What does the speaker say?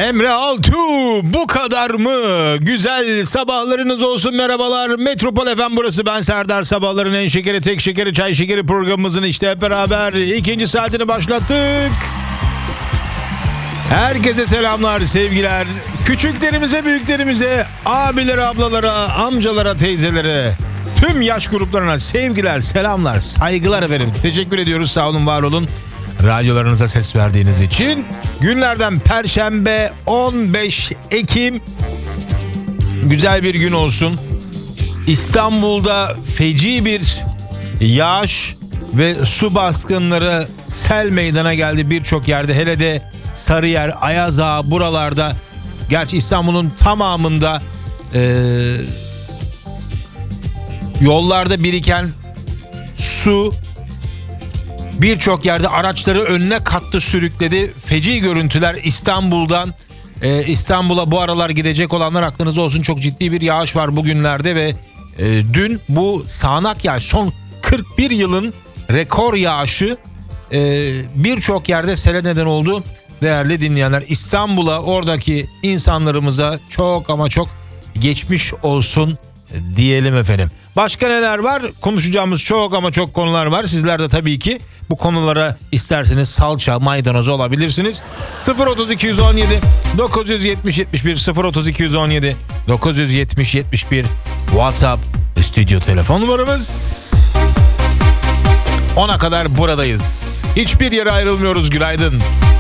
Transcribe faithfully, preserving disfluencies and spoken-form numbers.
Emre Altuğ, bu kadar mı? Güzel sabahlarınız olsun, merhabalar. Metropol F M burası, ben Serdar. Sabahların en şekeri, tek şekeri, çay şekeri programımızın işte hep beraber ikinci saatini başlattık. Herkese selamlar, sevgiler. Küçüklerimize, büyüklerimize, abilere, ablalara, amcalara, teyzelere, tüm yaş gruplarına sevgiler, selamlar, saygılar efendim. Teşekkür ediyoruz, sağ olun, var olun. Radyolarınıza ses verdiğiniz için. Günlerden Perşembe, on beş Ekim. Güzel bir gün olsun. İstanbul'da feci bir yağış ve su baskınları, sel meydana geldi birçok yerde. Hele de Sarıyer, Ayazağa buralarda. Gerçi İstanbul'un tamamında e, yollarda biriken su birçok yerde araçları önüne kattı, sürükledi. Feci görüntüler İstanbul'dan. Ee, İstanbul'a bu aralar gidecek olanlar aklınız olsun, çok ciddi bir yağış var bugünlerde ve e, dün bu sağanak yağış, son kırk bir yılın rekor yağışı e, birçok yerde sele neden oldu. Değerli dinleyenler, İstanbul'a, oradaki insanlarımıza çok ama çok geçmiş olsun diyelim efendim. Başka neler var? Konuşacağımız çok ama çok konular var. Sizler de tabii ki bu konulara isterseniz salça, maydanoz olabilirsiniz. sıfır otuz iki on yedi dokuz yüz yetmiş yetmiş bir sıfır otuz iki on yedi dokuz yüz yetmiş yetmiş bir WhatsApp stüdyo telefon numaramız. ona kadar buradayız. Hiçbir yere ayrılmıyoruz. Günaydın.